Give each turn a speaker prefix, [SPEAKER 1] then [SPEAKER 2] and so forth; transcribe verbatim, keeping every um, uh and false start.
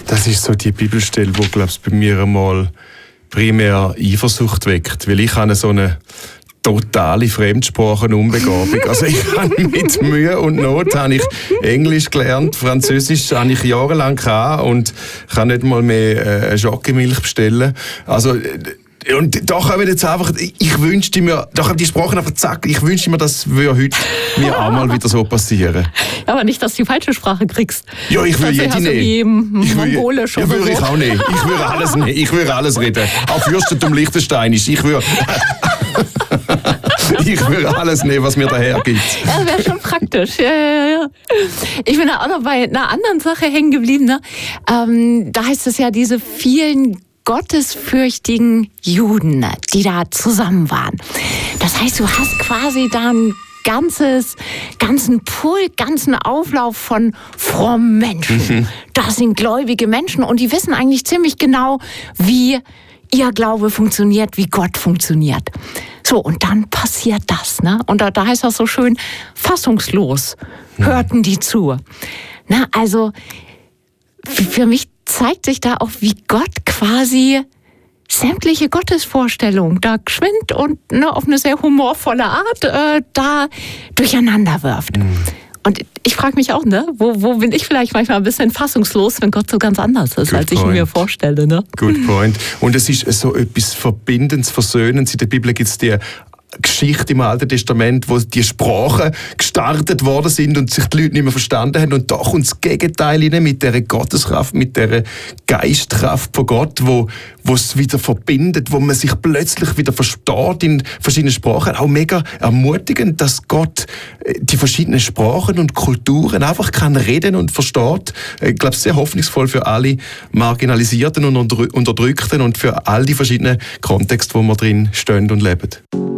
[SPEAKER 1] Das ist so die Bibelstelle, die, glaube ich, bei mir einmal primär Eifersucht weckt. Weil ich habe so eine totale Fremdsprachenunbegabung. Also ich habe mit Mühe und Not habe ich Englisch gelernt, Französisch habe ich jahrelang gehabt und kann nicht mal mehr äh, Schokimilch bestellen. Also und da kommen jetzt einfach, ich wünschte mir, da kommen die Sprachen einfach zack, ich wünschte mir, das würde heute mir auch mal wieder so passieren.
[SPEAKER 2] Aber nicht, dass du die falsche Sprache kriegst.
[SPEAKER 1] Ja, ich will jede nehmen.
[SPEAKER 2] Ich Mongolisch
[SPEAKER 1] ja,
[SPEAKER 2] oder
[SPEAKER 1] würde
[SPEAKER 2] so.
[SPEAKER 1] ich auch nicht. Ich würde alles nehmen. Ich würde alles reden. Auch Fürstentum Liechtensteinisch. Ich würde... ich würde alles nehmen, was mir daher gibt.
[SPEAKER 2] Ja, wäre schon praktisch. Ja, ja, ja. Ich bin da auch noch bei einer anderen Sache hängen geblieben. Ne? Ähm, da heißt es ja, diese vielen gottesfürchtigen Juden, die da zusammen waren. Das heißt, du hast quasi da ein ganzes, ganzen Pool, ganzen Auflauf von frommen Menschen. Mhm. Das sind gläubige Menschen und die wissen eigentlich ziemlich genau, wie ihr Glaube funktioniert, wie Gott funktioniert. So, und dann passiert das, ne? Und da, da heißt das so schön, fassungslos hörten die zu. Na, also, für mich zeigt sich da auch, wie Gott quasi sämtliche Gottesvorstellungen da geschwind und ne, auf eine sehr humorvolle Art äh, da durcheinander wirft. Mhm. Und ich frage mich auch, ne, wo, wo bin ich vielleicht manchmal ein bisschen fassungslos, wenn Gott so ganz anders ist, Good als ich point. mir vorstelle. Ne?
[SPEAKER 1] Good point. Und es ist so etwas Verbindendes, Versöhnendes. In der Bibel gibt es die Geschichte im Alten Testament, wo die Sprachen gestartet worden sind und sich die Leute nicht mehr verstanden haben. Und da kommt das Gegenteil rein mit dieser Gotteskraft, mit dieser Geistkraft von Gott, wo, wo es wieder verbindet, wo man sich plötzlich wieder versteht in verschiedenen Sprachen. Auch mega ermutigend, dass Gott die verschiedenen Sprachen und Kulturen einfach kann reden und versteht. Ich glaube, sehr hoffnungsvoll für alle Marginalisierten und Unterdrückten und für all die verschiedenen Kontexte, wo wir drin stehen und leben.